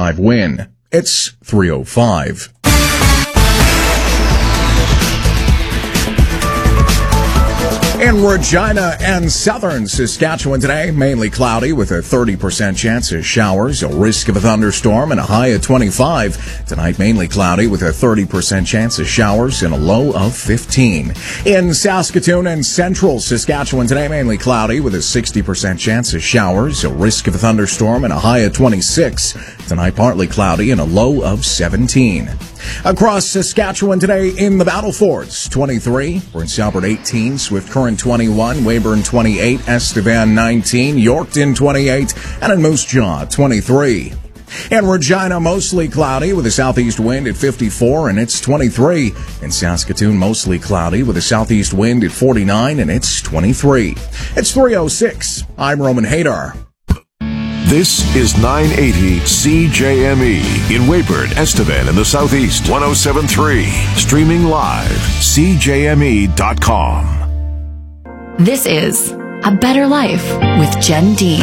95 win. It's 305. In Regina and southern Saskatchewan today, mainly cloudy with a 30% chance of showers, a risk of a thunderstorm, and a high of 25. Tonight, mainly cloudy with a 30% chance of showers and a low of 15. In Saskatoon and central Saskatchewan today, mainly cloudy with a 60% chance of showers, a risk of a thunderstorm, and a high of 26. Tonight, partly cloudy and a low of 17. Across Saskatchewan today in the Battle Forts, 23, Prince Albert 18, Swift Current 21, Weyburn 28, Estevan 19, Yorkton 28, and in Moose Jaw 23. In Regina, mostly cloudy with a southeast wind at 54, and it's 23. In Saskatoon, mostly cloudy with a southeast wind at 49, and it's 23. It's 306. I'm Roman Hadar. This is 980 CJME in Weyburn, Estevan in the Southeast, 107.3. Streaming live, CJME.com. This is A Better Life with Jen Dean.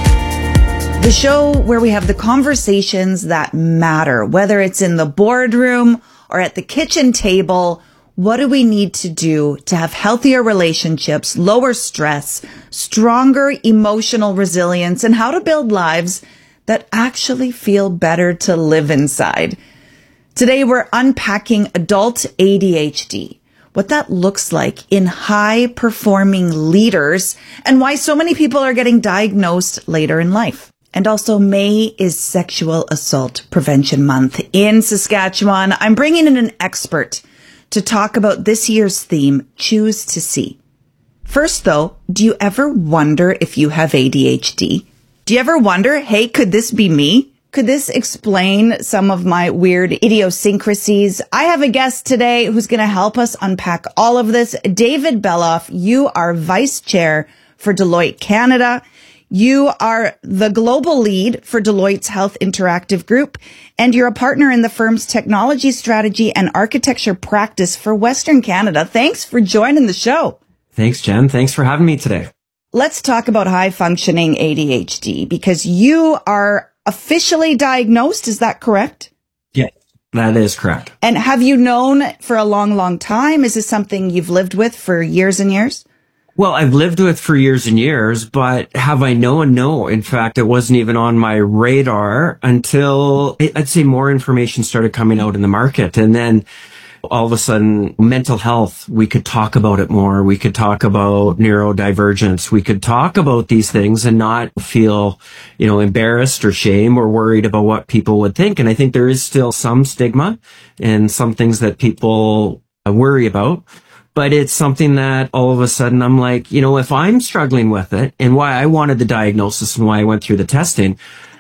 The show where we have the conversations that matter, whether it's in the boardroom or at the kitchen table. What do we need to do to have healthier relationships, lower stress, stronger emotional resilience, and how to build lives that actually feel better to live inside? Today, we're unpacking adult ADHD, what that looks like in high-performing leaders, and why so many people are getting diagnosed later in life. And also, May is Sexual Assault Prevention Month in Saskatchewan. I'm bringing in an expert to talk about this year's theme, Choose to See. First, though, do you ever wonder if you have ADHD? Do you ever wonder, hey, could this be me? Could this explain some of my weird idiosyncrasies? I have a guest today who's going to help us unpack all of this. David Beloff, you are Vice Chair for Deloitte Canada. You are the global lead for Deloitte's Health Interactive Group, and you're a partner in the firm's technology strategy and architecture practice for Western Canada. Thanks for joining the show. Thanks, Jen. Thanks for having me today. Let's talk about high-functioning ADHD, because you are officially diagnosed. Is that correct? Yes, that is correct. And have you known for a long, long time? Is this something you've lived with for years and years? Well, I've lived with for years and years, but have I known? No. In fact, it wasn't even on my radar until I'd say more information started coming out in the market. And then all of a sudden, mental health, we could talk about it more. We could talk about neurodivergence. We could talk about these things and not feel, embarrassed or shame or worried about what people would think. And I think there is still some stigma and some things that people worry about. But it's something that all of a sudden I'm like, if I'm struggling with it, and why I wanted the diagnosis and why I went through the testing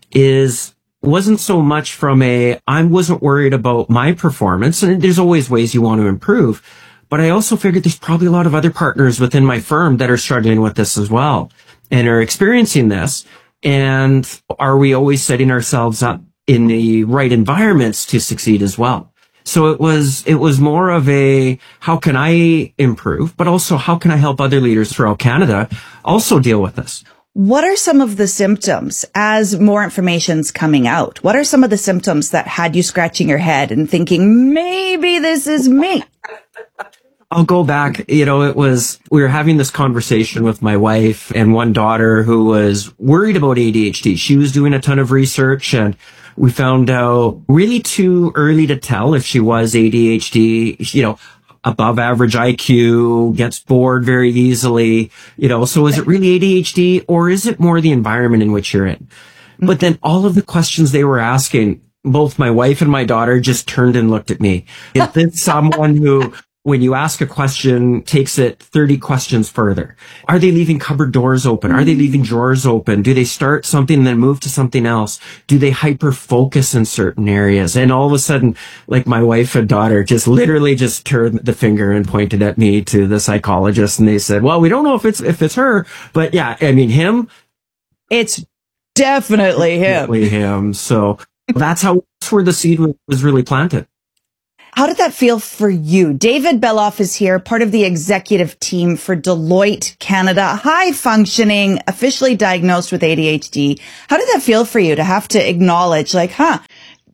wasn't so much from I wasn't worried about my performance, and there's always ways you want to improve. But I also figured there's probably a lot of other partners within my firm that are struggling with this as well and are experiencing this. And are we always setting ourselves up in the right environments to succeed as well? So it was more of how can I improve, but also how can I help other leaders throughout Canada also deal with this? What are some of the symptoms as more information's coming out? What are some of the symptoms that had you scratching your head and thinking, maybe this is me? I'll go back. We were having this conversation with my wife and one daughter who was worried about ADHD. She was doing a ton of research, and we found out really too early to tell if she was ADHD, above average IQ, gets bored very easily, so is it really ADHD or is it more the environment in which you're in? But then all of the questions they were asking, both my wife and my daughter just turned and looked at me. Is this someone who, when you ask a question, takes it 30 questions further? Are they leaving cupboard doors open? Are they leaving drawers open? Do they start something and then move to something else? Do they hyper focus in certain areas? And all of a sudden, like my wife and daughter just literally just turned the finger and pointed at me to the psychologist. And they said, well, we don't know if it's her, but yeah, I mean, him. It's definitely him. So that's where the seed was really planted. How did that feel for you? David Beloff is here, part of the executive team for Deloitte Canada, high functioning, officially diagnosed with ADHD. How did that feel for you to have to acknowledge,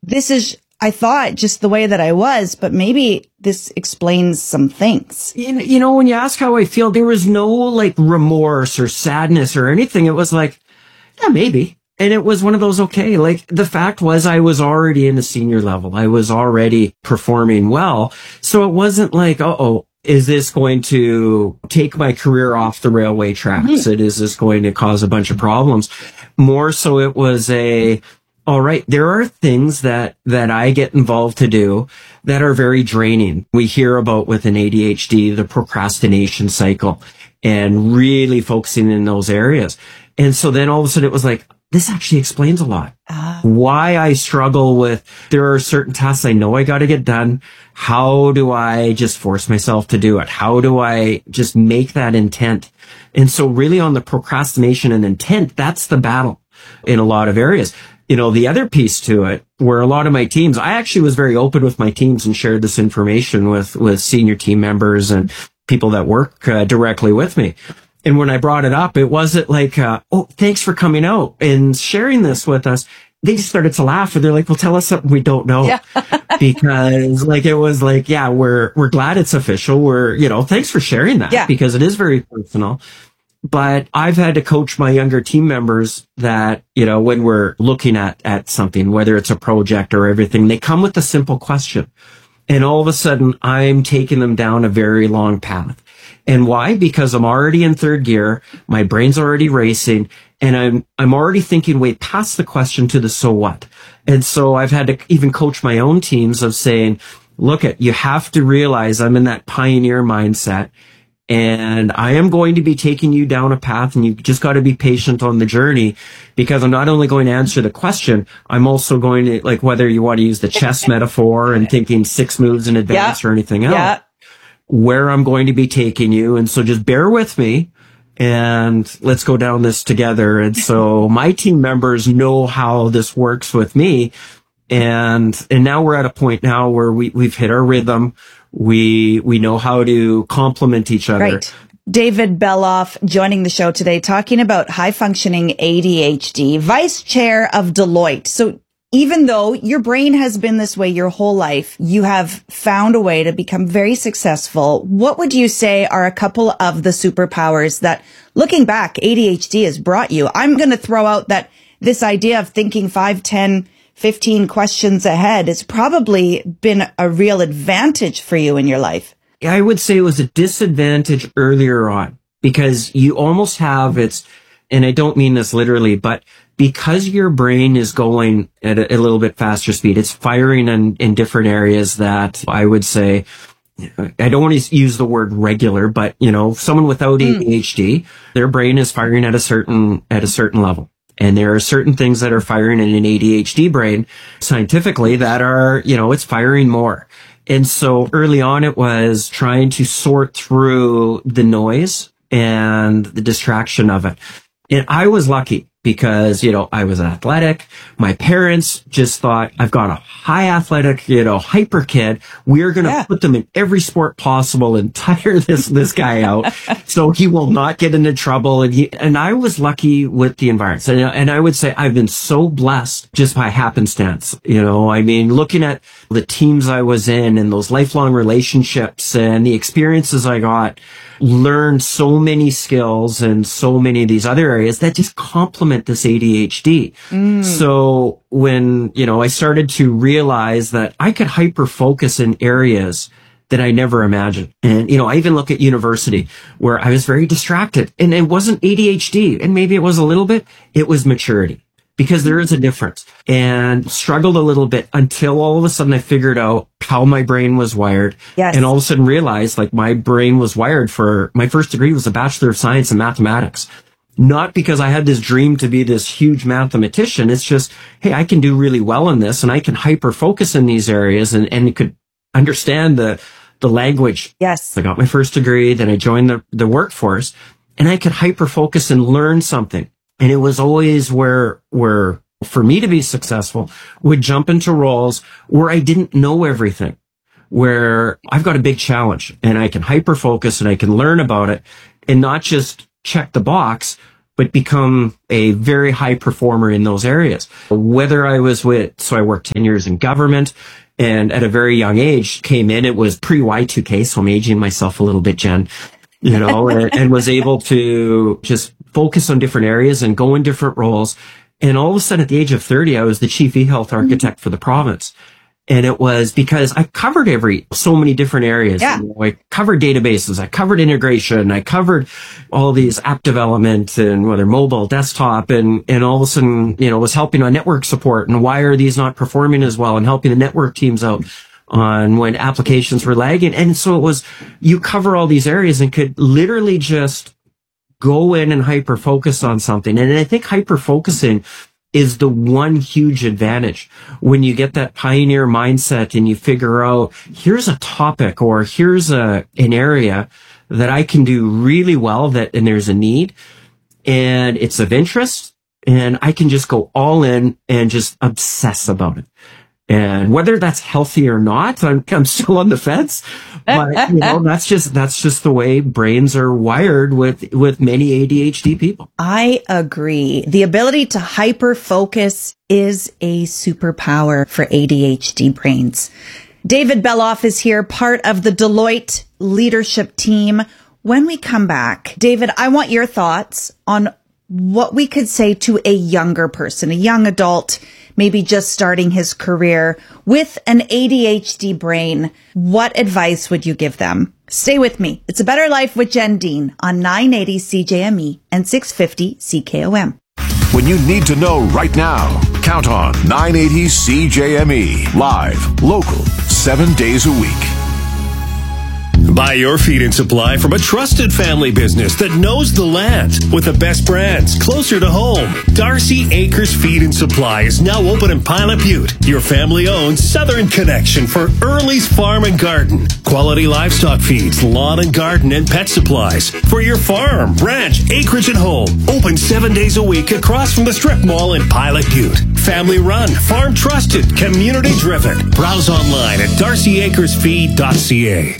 this is, I thought, just the way that I was, but maybe this explains some things. You know, when you ask how I feel, there was no like remorse or sadness or anything. It was like, yeah, maybe. And it was one of those, okay, like the fact was I was already in the senior level. I was already performing well. So it wasn't like, uh-oh, is this going to take my career off the railway tracks? Is this going to cause a bunch of problems? More so it was all right, there are things that I get involved to do that are very draining. We hear about with an ADHD, the procrastination cycle, and really focusing in those areas. And so then all of a sudden it was like, this actually explains a lot. Why I struggle with, there are certain tasks I know I got to get done. How do I just force myself to do it? How do I just make that intent? And so really on the procrastination and intent, that's the battle in a lot of areas. You know, the other piece to it, where a lot of my teams, I actually was very open with my teams and shared this information with senior team members and people that work directly with me. And when I brought it up, it wasn't like, oh, thanks for coming out and sharing this with us. They just started to laugh and they're like, well, tell us something we don't know. Yeah. Because like, it was like, yeah, we're glad it's official. Thanks for sharing that because it is very personal. But I've had to coach my younger team members that, you know, when we're looking at something, whether it's a project or everything, they come with a simple question. And all of a sudden I'm taking them down a very long path. And why? Because I'm already in third gear. My brain's already racing and I'm already thinking way past the question to the so what. And so I've had to even coach my own teams of saying, look, you have to realize I'm in that pioneer mindset. And I am going to be taking you down a path and you just got to be patient on the journey because I'm not only going to answer the question, I'm also going to, like, whether you want to use the chess metaphor and thinking 6 moves in advance or anything else, where I'm going to be taking you. And so just bear with me and let's go down this together. And so my team members know how this works with me. And now we're at a point now where we've hit our rhythm. We know how to complement each other. Right. David Beloff joining the show today, talking about high functioning ADHD, vice chair of Deloitte. So even though your brain has been this way your whole life, you have found a way to become very successful. What would you say are a couple of the superpowers that, looking back, ADHD has brought you? I'm going to throw out that this idea of thinking 5, 10, 15 questions ahead has probably been a real advantage for you in your life. I would say it was a disadvantage earlier on because you almost have and I don't mean this literally, but because your brain is going at a little bit faster speed, it's firing in different areas that I would say, I don't want to use the word regular, but you know, someone without ADHD, their brain is firing at a certain level. And there are certain things that are firing in an ADHD brain scientifically that are, you know, it's firing more. And so early on, it was trying to sort through the noise and the distraction of it. And I was lucky because, you know, I was athletic. My parents just thought, I've got a high athletic, you know, hyper kid. We're going to put them in every sport possible and tire this guy out so he will not get into trouble. And I was lucky with the environment. And I would say I've been so blessed just by happenstance. You know, I mean, looking at the teams I was in and those lifelong relationships and the experiences I got, learned so many skills and so many of these other areas that just complement this ADHD. So when, you know, I started to realize that I could hyper focus in areas that I never imagined. And, you know, I even look at university where I was very distracted and it wasn't ADHD. And maybe it was a little bit, it was maturity. Because there is a difference, and struggled a little bit until all of a sudden I figured out how my brain was wired. Yes. And all of a sudden realized like my brain was wired for, my first degree was a Bachelor of Science in Mathematics. Not because I had this dream to be this huge mathematician. It's just, hey, I can do really well in this and I can hyper focus in these areas and could understand the language. Yes. I got my first degree, then I joined the workforce and I could hyper focus and learn something. And it was always where for me to be successful would jump into roles where I didn't know everything, where I've got a big challenge and I can hyper focus and I can learn about it and not just check the box, but become a very high performer in those areas. Whether I was so I worked 10 years in government, and at a very young age came in, it was pre-Y2K, so I'm aging myself a little bit, Jen, and was able to just focus on different areas and go in different roles. And all of a sudden at the age of 30, I was the chief e-health architect for the province. And it was because I covered so many different areas. Yeah. I covered databases, I covered integration, I covered all these app development and whether mobile, desktop, and all of a sudden, was helping on network support and why are these not performing as well and helping the network teams out on when applications were lagging. And so it was, you cover all these areas and could literally just go in and hyper focus on something. And I think hyper focusing is the one huge advantage when you get that pioneer mindset and you figure out, here's a topic or here's an area that I can do really well and there's a need and it's of interest and I can just go all in and just obsess about it. And whether that's healthy or not, I'm still on the fence. But that's just the way brains are wired with many ADHD people. I agree. The ability to hyper focus is a superpower for ADHD brains. David Beloff is here, part of the Deloitte leadership team. When we come back, David, I want your thoughts on what we could say to a younger person, a young adult, maybe just starting his career with an ADHD brain. What advice would you give them? Stay with me. It's A Better Life with Jen Dean on 980 CJME and 650 CKOM. When you need to know right now, count on 980 CJME. Live, local, 7 days a week. Buy your feed and supply from a trusted family business that knows the land with the best brands closer to home. Darcy Acres Feed and Supply is now open in Pilot Butte, your family-owned southern connection for Early's Farm and Garden. Quality livestock feeds, lawn and garden, and pet supplies for your farm, ranch, acreage, and home. Open 7 days a week across from the Strip Mall in Pilot Butte. Family run, farm trusted, community driven. Browse online at darcyacresfeed.ca.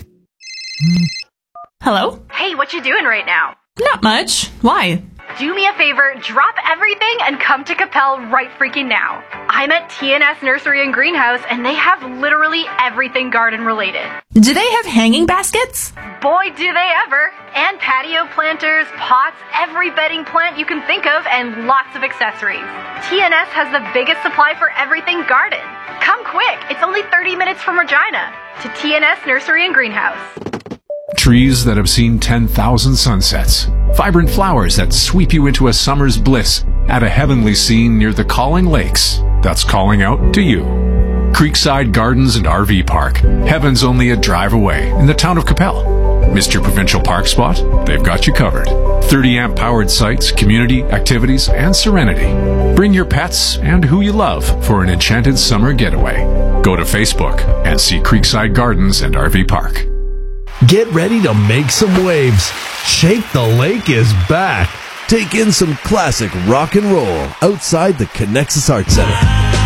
Hello? Hey, what you doing right now? Not much. Why? Do me a favor, drop everything and come to Capel right freaking now. I'm at TNS Nursery and Greenhouse and they have literally everything garden related. Do they have hanging baskets? Boy, do they ever. And patio planters, pots, every bedding plant you can think of, and lots of accessories. TNS has the biggest supply for everything garden. Come quick, it's only 30 minutes from Regina. To TNS Nursery and Greenhouse. Trees that have seen 10,000 sunsets. Vibrant flowers that sweep you into a summer's bliss at a heavenly scene near the Calling Lakes. That's calling out to you. Creekside Gardens and RV Park. Heaven's only a drive away in the town of Capel. Missed your provincial park spot? They've got you covered. 30-amp powered sites, community, activities, and serenity. Bring your pets and who you love for an enchanted summer getaway. Go to Facebook and see Creekside Gardens and RV Park. Get ready to make some waves. Shake the Lake is back. Take in some classic rock and roll outside the Connexus Arts Center.